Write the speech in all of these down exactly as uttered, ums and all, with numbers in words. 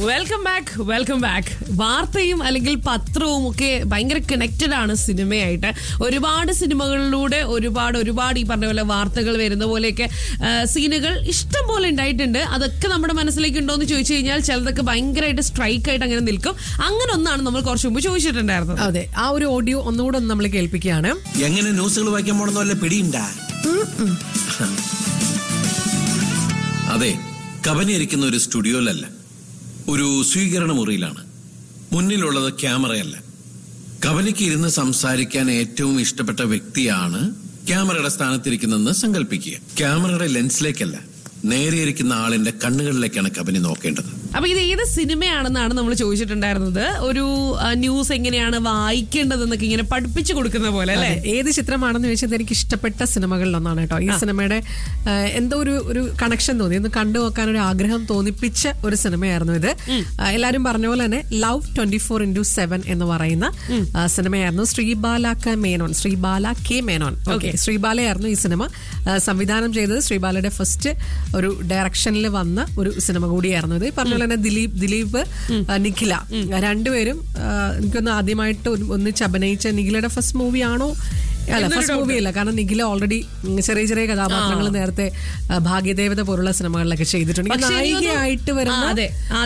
Welcome back welcome back വാർത്തയും അല്ലെങ്കിൽ പത്രവും ഒക്കെ ഭയങ്കര കണക്റ്റഡ് ആണ് സിനിമയായിട്ട്. ഒരുപാട് സിനിമകളിലൂടെ ഒരുപാട് ഒരുപാട് ഈ പറഞ്ഞ പോലെ വാർത്തകൾ വരുന്ന പോലെയൊക്കെ സീനുകൾ ഇഷ്ടം പോലെ ഉണ്ടായിട്ടുണ്ട്. അതൊക്കെ നമ്മുടെ മനസ്സിലേക്ക് ഉണ്ടോ എന്ന് ചോദിച്ചു കഴിഞ്ഞാൽ ചിലതൊക്കെ ഭയങ്കരമായിട്ട് സ്ട്രൈക്ക് ആയിട്ട് അങ്ങനെ നിൽക്കും. അങ്ങനെ ഒന്നാണ് നമ്മൾ കുറച്ച് മുമ്പ് ചോദിച്ചിട്ടുണ്ടായിരുന്നത്. അതെ, ആ ഒരു ഓഡിയോ ഒന്നുകൂടെ ഒന്ന് നമ്മൾ കേൾപ്പിക്കുകയാണ്. എങ്ങനെ ന്യൂസുകൾ വായിക്കാൻ പോണെന്നല്ല പിടിയുണ്ടാ. അതെ, കവനിയിരിക്കുന്ന ഒരു സ്റ്റുഡിയോയിലല്ല, ഒരു സ്വീകരണ മുറിയിലാണ്. മുന്നിലുള്ളത് ക്യാമറയല്ല. കവനിക്ക് ഇരുന്ന് സംസാരിക്കാൻ ഏറ്റവും ഇഷ്ടപ്പെട്ട വ്യക്തിയാണ് ക്യാമറയുടെ സ്ഥാനത്തിരിക്കുന്നതെന്ന് സങ്കല്പിക്കുക. ക്യാമറയുടെ ലെൻസിലേക്കല്ല, നേരെയിരിക്കുന്ന ആളിന്റെ കണ്ണുകളിലേക്കാണ് കവനി നോക്കേണ്ടത്. അപ്പൊ ഇത് ഏത് സിനിമയാണെന്നാണ് നമ്മൾ ചോദിച്ചിട്ടുണ്ടായിരുന്നത്. ഒരു ന്യൂസ് എങ്ങനെയാണ് വായിക്കേണ്ടതെന്നൊക്കെ ഇങ്ങനെ പഠിപ്പിച്ചു കൊടുക്കുന്ന പോലെ അല്ലെ. ഏത് ചിത്രമാണെന്ന് ചോദിച്ചത് എനിക്ക് ഇഷ്ടപ്പെട്ട സിനിമകളിലൊന്നാണ് കേട്ടോ. ഈ സിനിമയുടെ എന്തോ ഒരു ഒരു കണക്ഷൻ തോന്നി, ഒന്ന് കണ്ടു നോക്കാൻ ഒരു ആഗ്രഹം തോന്നിപ്പിച്ച ഒരു സിനിമയായിരുന്നു ഇത്. എല്ലാരും പറഞ്ഞ പോലെ തന്നെ love twenty four into seven എന്ന് പറയുന്ന സിനിമയായിരുന്നു. Sreebala K Menon Sreebala K Menon okay ശ്രീബാലയായിരുന്നു ഈ സിനിമ സംവിധാനം ചെയ്തത്. ശ്രീബാലയുടെ ഫസ്റ്റ് ഒരു ഡയറക്ഷനിൽ വന്ന ഒരു സിനിമ കൂടിയായിരുന്നു ഇത്. പറഞ്ഞ പോലെ തന്നെ ദിലീപ് ദിലീപ് നിഖില രണ്ടുപേരും എനിക്കൊന്ന് ആദ്യമായിട്ട് ഒന്നിച്ച് അഭിനയിച്ച നിഖിലയുടെ ഫസ്റ്റ് മൂവി ആണോ? അല്ല, ഫസ്റ്റ് മൂവി അല്ല. കാരണം നിഖില ഓൾറെഡി ചെറിയ ചെറിയ കഥാപാത്രങ്ങൾ നേരത്തെ ഭാഗ്യദേവത പോലുള്ള സിനിമകളിലൊക്കെ ചെയ്തിട്ടുണ്ട്. നായികയായിട്ട് വരുന്ന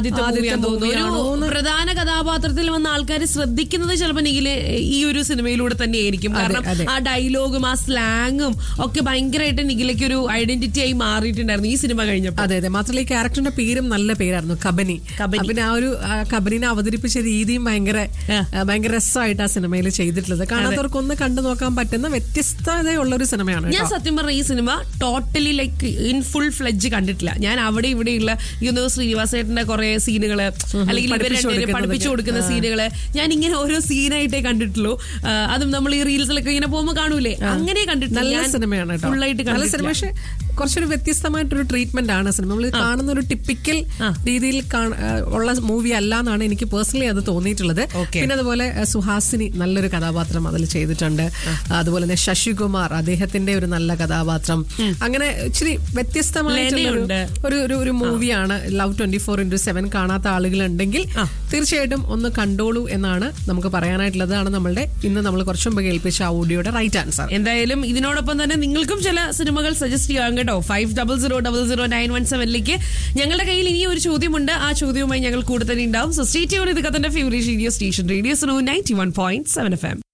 പ്രധാന കഥാപാത്രത്തിൽ വന്ന ആൾക്കാർ ശ്രദ്ധിക്കുന്നത് ചിലപ്പോൾ നിഖില ഈ ഒരു സിനിമയിലൂടെ തന്നെയായിരിക്കും. കാരണം ആ ഡയലോഗും ആ സ്ലാങ്ങും ഒക്കെ ഭയങ്കരമായിട്ട് നിഖിലയ്ക്ക് ഒരു ഐഡന്റിറ്റി ആയി മാറിയിട്ടുണ്ടായിരുന്നു ഈ സിനിമ കഴിഞ്ഞപ്പോൾ. അതെ അതെ മാത്രമല്ല ഈ ക്യാരക്ടറിന്റെ പേരും നല്ല പേരായിരുന്നു, കബനി. പിന്നെ ആ ഒരു കബനിനെ അവതരിപ്പിച്ച രീതിയും ഭയങ്കര ഭയങ്കര രസമായിട്ട് ആ സിനിമയിൽ ചെയ്തിട്ടുള്ളത്. കാണാത്തവർക്കൊന്ന് കണ്ടു നോക്കാൻ പറ്റുന്ന വ്യത്യസ്തതയുള്ള ഒരു സിനിമയാണ്. ഞാൻ സത്യം പറഞ്ഞ ഈ cinema totally like in full fledge കണ്ടിട്ടില്ല. ഞാൻ അവിടെ ഇവിടെയുള്ള ഈ ശ്രീനിവാസേട്ടന്റെ കുറെ സീനുകള് അല്ലെങ്കിൽ ഇവരെ പഠിപ്പിച്ചു കൊടുക്കുന്ന സീനുകള് ഞാൻ ഇങ്ങനെ ഓരോ സീനായിട്ടേ കണ്ടിട്ടുള്ളൂ. അതും നമ്മൾ ഈ റീൽസിലൊക്കെ ഇങ്ങനെ പോകുമ്പോൾ കാണൂലേ, അങ്ങനെ കണ്ടിട്ടില്ല. നല്ല സിനിമയാണ് ഫുള്ളായിട്ട്. നല്ല സിനിമ, പക്ഷെ കുറച്ചൊരു വ്യത്യസ്തമായിട്ടൊരു ട്രീറ്റ്മെന്റ് ആണ് സിനിമ. നമ്മൾ കാണുന്ന ഒരു ടിപ്പിക്കൽ രീതിയിൽ ഉള്ള മൂവി അല്ല എന്നാണ് എനിക്ക് പേഴ്സണലി അത് തോന്നിയിട്ടുള്ളത്. പിന്നെ അതുപോലെ സുഹാസിനി നല്ലൊരു കഥാപാത്രം അതിൽ ചെയ്തിട്ടുണ്ട്. അതുപോലെ തന്നെ ശശികുമാർ അദ്ദേഹത്തിന്റെ ഒരു നല്ല കഥാപാത്രം. അങ്ങനെ ഇച്ചിരി വ്യത്യസ്തമായിട്ടുള്ള ഒരു ഒരു മൂവിയാണ് love twenty four into seven. കാണാത്ത ആളുകളുണ്ടെങ്കിൽ തീർച്ചയായിട്ടും ഒന്ന് കണ്ടോളൂ എന്നാണ് നമുക്ക് പറയാനായിട്ടുള്ളത്. ആണ് നമ്മളുടെ ഇന്ന് നമ്മൾ കുറച്ചു മുമ്പ് കേൾപ്പിച്ച ഓഡിയോയുടെ റൈറ്റ് ആൻസർ. എന്തായാലും ഇതിനോടൊപ്പം തന്നെ നിങ്ങൾക്കും ചില സിനിമകൾ സജസ്റ്റ് ചെയ്യാം കേട്ടോ. Five double zero double zero nine one സെവനിലേക്ക് ഞങ്ങളുടെ കയ്യിൽ ഇനി ഒരു ചോദ്യമുണ്ട്. ആ ചോദ്യവുമായി ഞങ്ങൾ കൂടുതൽ ഉണ്ടാവും. So stay tune. ഇത് കത്തന്റെ favourite radio station radio snow ninety one point seven F M.